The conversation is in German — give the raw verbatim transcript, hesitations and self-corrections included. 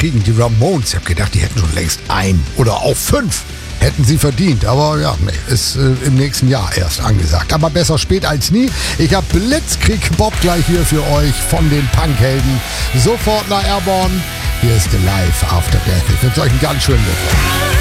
kriegen. Die Ramones, ich habe gedacht, die hätten schon längst ein oder auch fünf. Hätten sie verdient, aber ja, nee, ist äh, im nächsten Jahr erst angesagt. Aber besser spät als nie. Ich habe Blitzkrieg Bob gleich hier für euch von den Punkhelden. Sofort nach Airborne. Hier ist The Life After Death. Ich wünsche euch einen ganz schönen Woche.